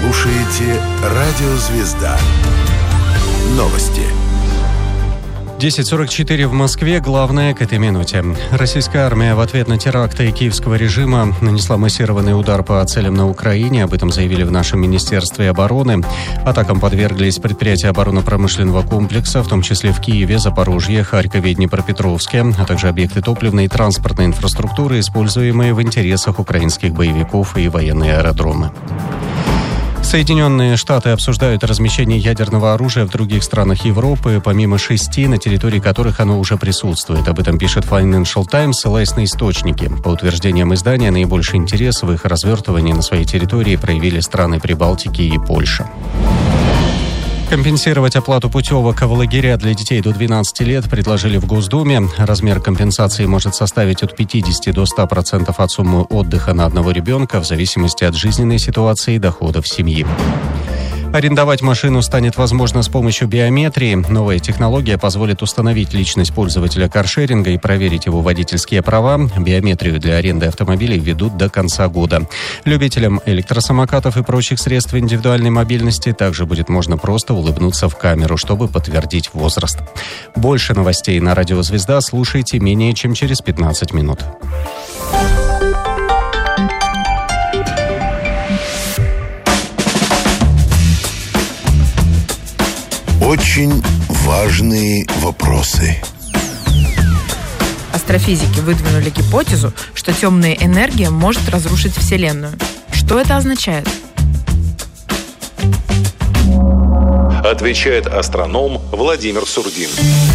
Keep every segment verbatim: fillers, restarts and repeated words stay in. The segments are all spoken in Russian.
слушаете «Радио Звезда». Новости. десять сорок четыре в Москве. Главное к этой минуте. Российская армия в ответ на теракты киевского режима нанесла массированный удар по целям на Украине. Об этом заявили в нашем Министерстве обороны. Атакам подверглись предприятия оборонно-промышленного комплекса, в том числе в Киеве, Запорожье, Харькове и Днепропетровске, а также объекты топливной и транспортной инфраструктуры, используемые в интересах украинских боевиков, и военные аэродромы. Соединенные Штаты обсуждают размещение ядерного оружия в других странах Европы, помимо шести, на территории которых оно уже присутствует. Об этом пишет Financial Times, ссылаясь на источники. По утверждениям издания, наибольший интерес в их развертывании на своей территории проявили страны Прибалтики и Польша. Компенсировать оплату путевок в лагеря для детей до двенадцати лет предложили в Госдуме. Размер компенсации может составить от пятидесяти до ста процентов от суммы отдыха на одного ребенка в зависимости от жизненной ситуации и доходов семьи. Арендовать машину станет возможно с помощью биометрии. Новая технология позволит установить личность пользователя каршеринга и проверить его водительские права. Биометрию для аренды автомобилей введут до конца года. Любителям электросамокатов и прочих средств индивидуальной мобильности также будет можно просто улыбнуться в камеру, чтобы подтвердить возраст. Больше новостей на Радио Звезда слушайте менее чем через пятнадцать минут. Очень важные вопросы. Астрофизики выдвинули гипотезу, что темная энергия может разрушить Вселенную. Что это означает? Отвечает астроном Владимир Сурдин.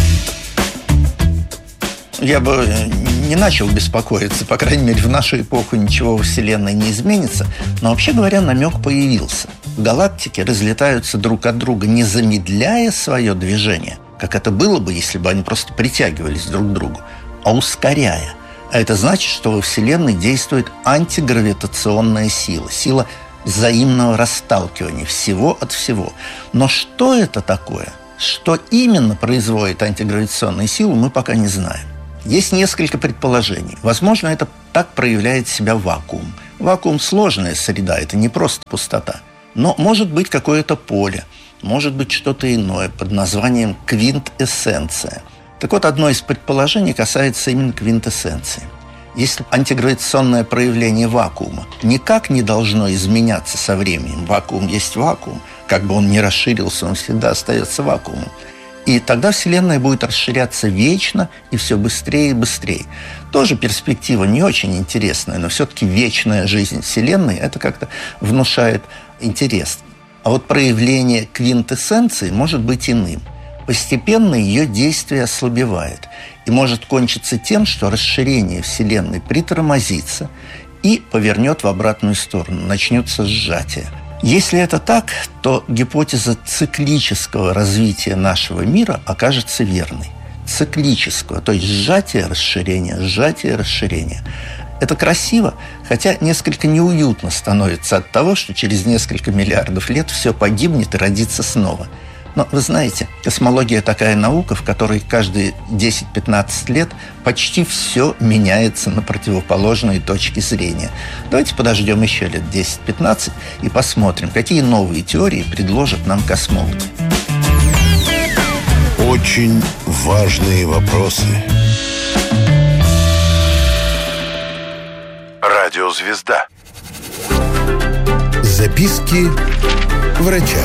Я бы не начал беспокоиться, по крайней мере, в нашу эпоху ничего во Вселенной не изменится, но, вообще говоря, намек появился. Галактики разлетаются друг от друга, не замедляя свое движение, как это было бы, если бы они просто притягивались друг к другу, а ускоряя. А это значит, что во Вселенной действует антигравитационная сила, сила взаимного расталкивания всего от всего. Но что это такое? Что именно производит антигравитационную силу, мы пока не знаем. Есть несколько предположений. Возможно, это так проявляет себя вакуум. Вакуум – сложная среда, это не просто пустота. Но может быть какое-то поле, может быть что-то иное под названием квинтэссенция. Так вот, одно из предположений касается именно квинтэссенции. Если антигравитационное проявление вакуума никак не должно изменяться со временем, вакуум есть вакуум, как бы он ни расширился, он всегда остается вакуумом, и тогда Вселенная будет расширяться вечно и все быстрее и быстрее. Тоже перспектива не очень интересная, но все-таки вечная жизнь Вселенной – это как-то внушает интерес. А вот проявление квинтэссенции может быть иным. Постепенно ее действие ослабевает и может кончиться тем, что расширение Вселенной притормозится и повернет в обратную сторону, начнется сжатие. Если это так, то гипотеза циклического развития нашего мира окажется верной. Циклического, то есть сжатие, расширение, сжатие, расширение. Это красиво, хотя несколько неуютно становится от того, что через несколько миллиардов лет все погибнет и родится снова. Но вы знаете, космология такая наука, в которой каждые десять-пятнадцать лет почти все меняется на противоположные точки зрения. Давайте подождем еще лет десять-пятнадцать и посмотрим, какие новые теории предложат нам космологи. Очень важные вопросы. Радио Звезда. Записки врача.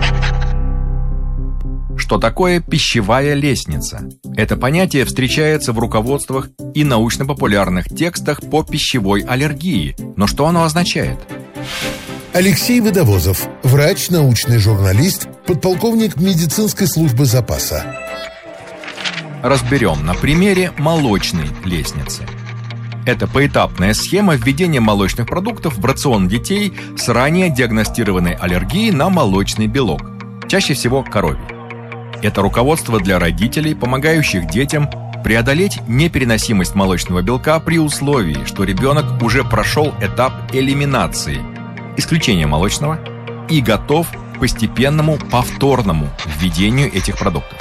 Что такое пищевая лестница? Это понятие встречается в руководствах и научно-популярных текстах по пищевой аллергии. Но что оно означает? Алексей Водовозов, врач, научный журналист, подполковник медицинской службы запаса. Разберем на примере молочной лестницы. Это поэтапная схема введения молочных продуктов в рацион детей с ранее диагностированной аллергией на молочный белок, чаще всего коровий. Это руководство для родителей, помогающих детям преодолеть непереносимость молочного белка при условии, что ребенок уже прошел этап элиминации, исключения молочного, и готов к постепенному повторному введению этих продуктов.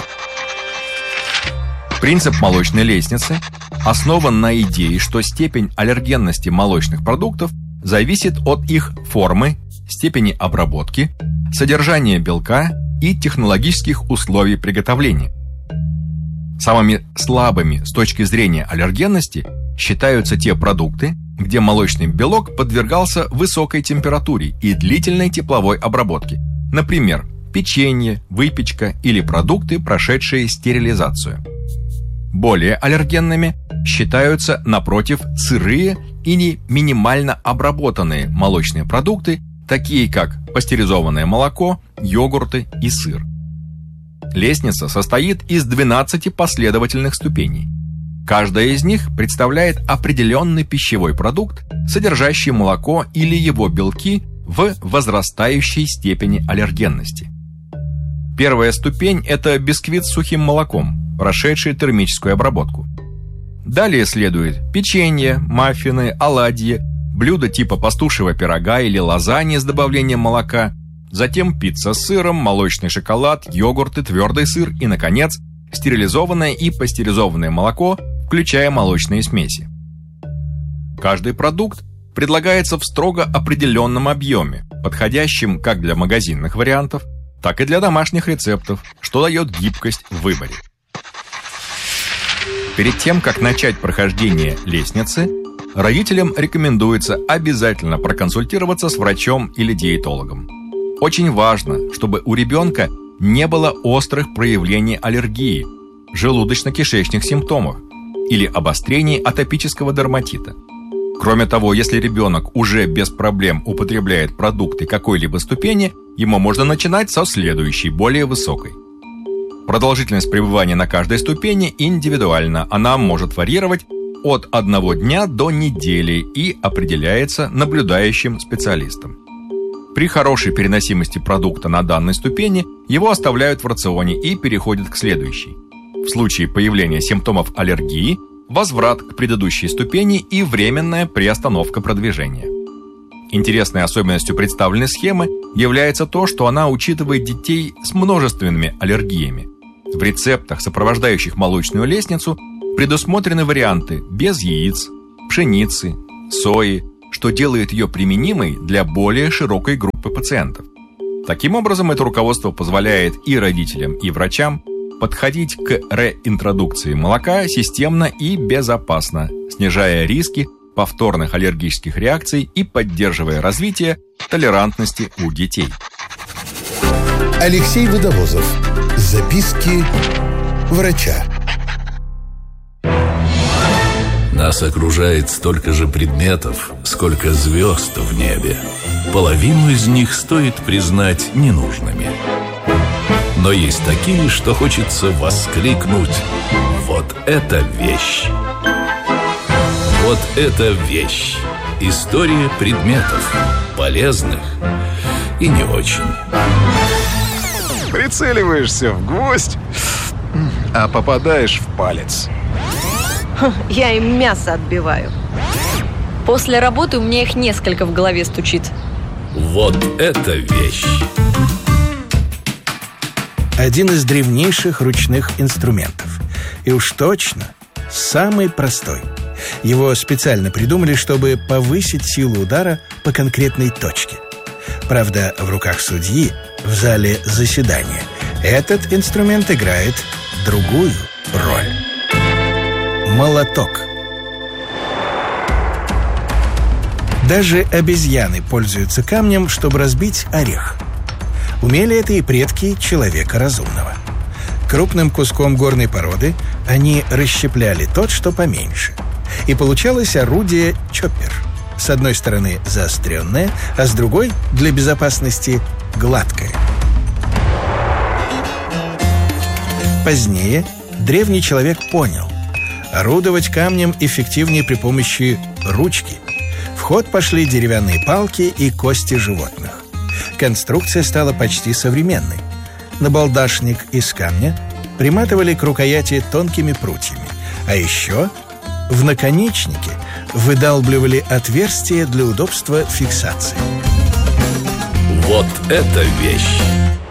Принцип молочной лестницы основан на идее, что степень аллергенности молочных продуктов зависит от их формы, степени обработки, содержания белка и технологических условий приготовления. Самыми слабыми с точки зрения аллергенности считаются те продукты, где молочный белок подвергался высокой температуре и длительной тепловой обработке, например, печенье, выпечка или продукты, прошедшие стерилизацию. Более аллергенными считаются, напротив, сырые или минимально обработанные молочные продукты, такие как пастеризованное молоко, йогурты и сыр. Лестница состоит из двенадцати последовательных ступеней. Каждая из них представляет определенный пищевой продукт, содержащий молоко или его белки в возрастающей степени аллергенности. Первая ступень – это бисквит с сухим молоком, прошедший термическую обработку. Далее следует печенье, маффины, оладьи, блюда типа пастушьего пирога или лазаньи с добавлением молока, затем пицца с сыром, молочный шоколад, йогурт и твердый сыр и, наконец, стерилизованное и пастеризованное молоко, включая молочные смеси. Каждый продукт предлагается в строго определенном объеме, подходящем как для магазинных вариантов, так и для домашних рецептов, что дает гибкость в выборе. Перед тем, как начать прохождение лестницы, родителям рекомендуется обязательно проконсультироваться с врачом или диетологом. Очень важно, чтобы у ребенка не было острых проявлений аллергии, желудочно-кишечных симптомов или обострений атопического дерматита. Кроме того, если ребенок уже без проблем употребляет продукты какой-либо ступени, ему можно начинать со следующей, более высокой. Продолжительность пребывания на каждой ступени индивидуальна, она может варьировать от одного дня до недели и определяется наблюдающим специалистом. При хорошей переносимости продукта на данной ступени его оставляют в рационе и переходят к следующей. В случае появления симптомов аллергии – возврат к предыдущей ступени и временная приостановка продвижения. Интересной особенностью представленной схемы является то, что она учитывает детей с множественными аллергиями. В рецептах, сопровождающих молочную лестницу, предусмотрены варианты без яиц, пшеницы, сои, что делает ее применимой для более широкой группы пациентов. Таким образом, это руководство позволяет и родителям, и врачам подходить к реинтродукции молока системно и безопасно, снижая риски повторных аллергических реакций и поддерживая развитие толерантности у детей. Алексей Водовозов. Записки врача. Нас окружает столько же предметов, сколько звезд в небе. Половину из них стоит признать ненужными. Но есть такие, что хочется воскликнуть: вот это вещь! Вот это вещь! История предметов, полезных и не очень. Прицеливаешься в гвоздь, а попадаешь в палец. Я им мясо отбиваю. После работы у меня их несколько в голове стучит. Вот это вещь! Один из древнейших ручных инструментов. И уж точно самый простой. Его специально придумали, чтобы повысить силу удара по конкретной точке. Правда, в руках судьи в зале заседания этот инструмент играет другую роль. Молоток. Даже обезьяны пользуются камнем, чтобы разбить орех. Умели это и предки человека разумного. Крупным куском горной породы они расщепляли тот, что поменьше. И получалось орудие чоппер. С одной стороны заостренное, а с другой, для безопасности, гладкое. Позднее древний человек понял: орудовать камнем эффективнее при помощи ручки. В ход пошли деревянные палки и кости животных. Конструкция стала почти современной. Набалдашник из камня приматывали к рукояти тонкими прутьями, а еще в наконечнике выдалбливали отверстия для удобства фиксации. Вот это вещь!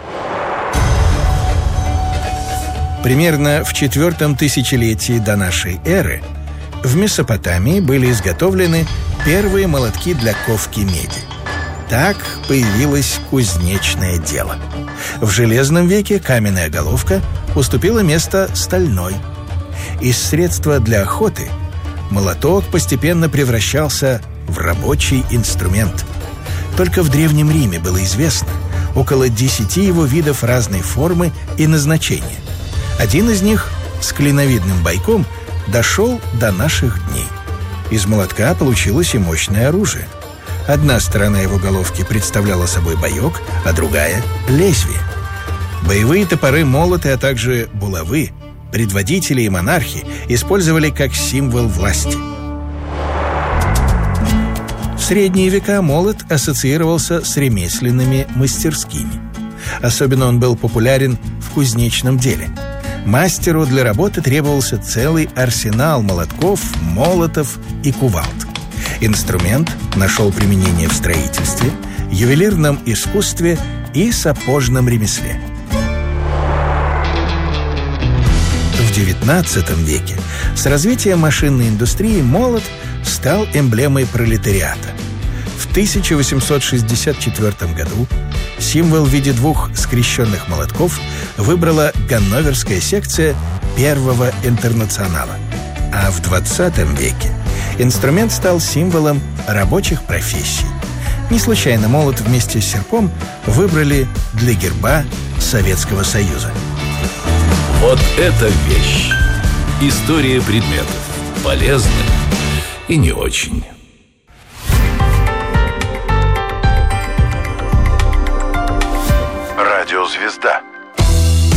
Примерно в четвертом тысячелетии до нашей эры в Месопотамии были изготовлены первые молотки для ковки меди. Так появилось кузнечное дело. В Железном веке каменная головка уступила место стальной. Из средства для охоты молоток постепенно превращался в рабочий инструмент. Только в Древнем Риме было известно около десяти его видов разной формы и назначения. Один из них с клиновидным бойком дошел до наших дней. Из молотка получилось и мощное оружие. Одна сторона его головки представляла собой боек, а другая — лезвие. Боевые топоры, молоты, а также булавы предводители и монархи использовали как символ власти. В средние века молот ассоциировался с ремесленными мастерскими. Особенно он был популярен в кузнечном деле. Мастеру для работы требовался целый арсенал молотков, молотов и кувалд. Инструмент нашел применение в строительстве, ювелирном искусстве и сапожном ремесле. В девятнадцатом веке с развитием машинной индустрии молот стал эмблемой пролетариата. В тысяча восемьсот шестьдесят четвёртом году символ в виде двух скрещенных молотков выбрала ганноверская секция Первого интернационала. А в двадцатом веке инструмент стал символом рабочих профессий. Не случайно молот вместе с серпом выбрали для герба Советского Союза. Вот это вещь. История предметов. Полезны и не очень. Радиозвезда.